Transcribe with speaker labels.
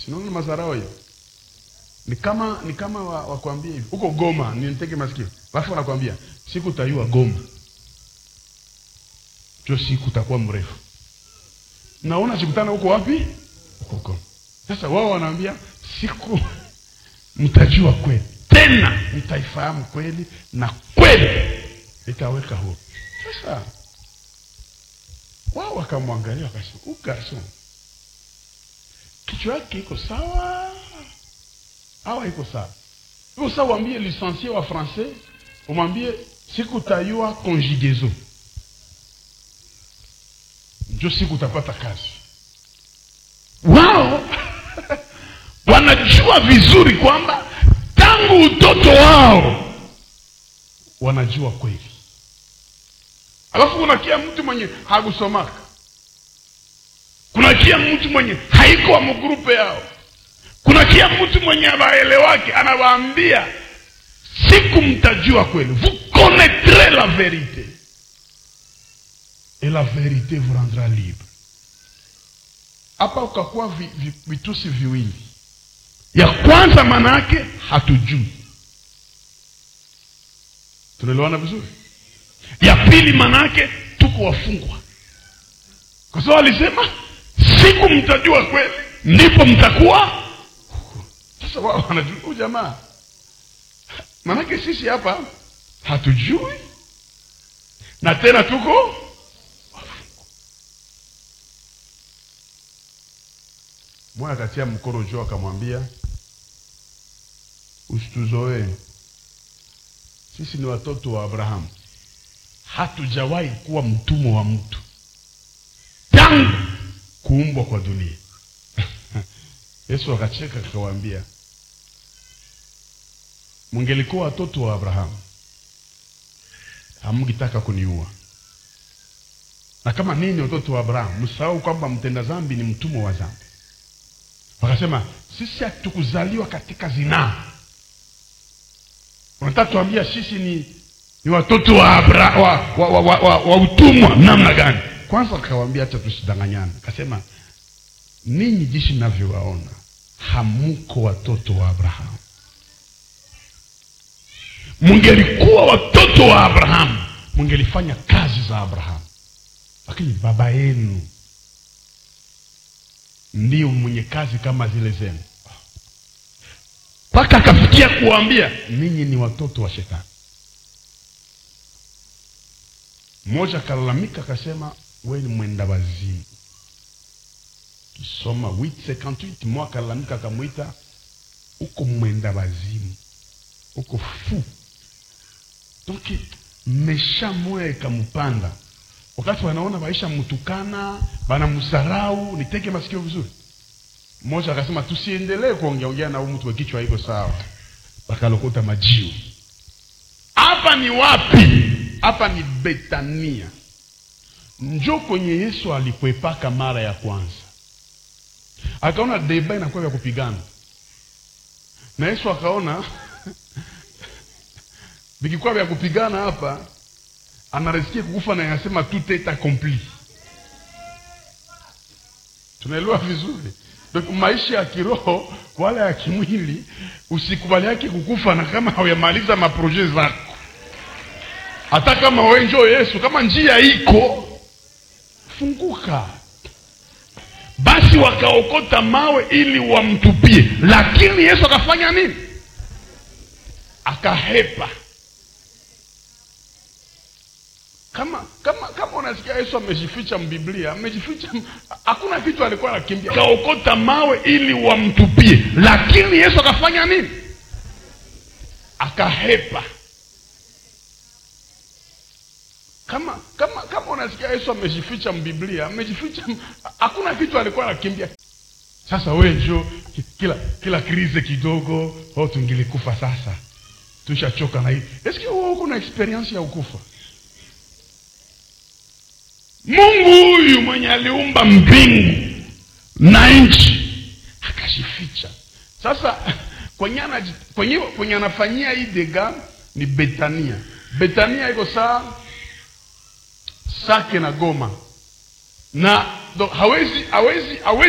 Speaker 1: Sinaona mazarao hiyo. Ni kama wakwambia hivi. Uko Goma, niteke masikio. Alafu wanakuambia siku utayua Goma. Jo siku utakuwa mrefu. Naona sikutana huko wapi? Huko Goma. Sasa wao wanaambia siku mtajua kweli. Tena mtaifahamu kweli na kweli itaweka huko. Sasa wao wakamwangalia wakasema, "Ugarson. Kichwa yake iko sawa? Hawa iko sawa." Iko sawa, waambie licencié wa français, umwambie siku utayua conjugaison. Ndio siku utapata kazi. Wao wanajua vizuri kwamba tangu utoto wao wanajua kweli. Alafu kuna kia mtu mwenye hakusomaka. Kuna kia mtu mwenye haiko wa mgrupe yao. Kuna kia mtu mwenye abaelewake anawaambia siku mtajua kweli. Vous connaîtrez la vérité. Et la vérité vous rendra libre. Hapa ukakuwa vitusi viwili. Ya kwanza manake hatujui. Tunaelewana vizuri? Ya pili manake tuko wafungwa. Kwa sababu alisema siku mtajua kweli ndipo mtakuwa. Sasa wao wanajua jamaa. Manake sisi hapa hatujui na tena tuko wafungwa. Mwana katia mkono juu akamwambia, "Usituzoe. Sisi ni watoto wa Abraham. Hatujawahi kuwa mtumwa wa mtu tangu kuumbwa kwa dunia." Yesu akacheka akawaambia, "Mungelikuwa watoto wa Abraham, hamngetaka kuniua. Na kama nini watoto wa Abraham, msahau kwamba mtenda dhambi ni mtumwa wa dhambi." Wakasema, "Sisi hatukuzaliwa katika zinaa. Unataka tuambia sisi ni watoto wa utumwa namna gani?" Kwanza akawaambia acha tusidanganyane. Akasema, "Ninyi jinsi ninavyowaona, hamuko watoto wa Abraham. Mungelikuwa watoto wa Abraham, mungelifanya kazi za Abraham. Lakini baba yenu ndio mwenye kazi kama zile zenu." Paka akafikia kuambia, "Ninyi ni watoto wa shetani." Mmoja kalalamika akasema, "Wewe ni mwenda wazimu." Kisoma 8:58, mmoja kalalamika akamuita, "Uko mwenda wazimu. Uko fu." Donc mesha moya ikampanda. Wakati wanaona maisha mtukana, bana msarau, niteke masikio vizuri. Mmoja akasema, "Tusiendelee kuongea na huyu mtu wa kichwa iko sawa." Bakalokota majiu. Hapa ni wapi? Hapa ni Betania. Njoo kwenye Yesu alipoepaka mara ya kwanza. Akaona deba inakuwa ya kupigana. Na Yesu akaona vikikuwa vya kupigana hapa, anarisikia kukufa na anasema tout est accompli. Tunaelewa vizuri? Donc maisha ya kiroho wala ya kimwili usikubali yake kukufa na kama hauyamaliza maproje zako. Hata kama wewe njoo Yesu, kama njia iko funguka. Basi wakaokota mawe ili wamtupie, lakini Yesu akafanya nini? Akahepa. Kama unasikia Yesu amejificha mbiblia, amejificha, hakuna kitu alikuwa anakimbia. Akaokota mawe ili wamtupie, lakini Yesu akafanya nini? Akahepa. Kama unasikia Yesu amejificha mbiblia, amejificha, hakuna kitu alikuwa anakimbia. Sasa wewe njoo kila krize kidogo, tungilikufa sasa. Tushachoka na hii. Eske wewe uko na experience ya ukufa? Mungu huyu mwenye aliumba mbingu na nchi akajificha. Sasa kwenye anafanyia hii dega ni Betania. Betania iko saa Sake na Goma. Na hawezi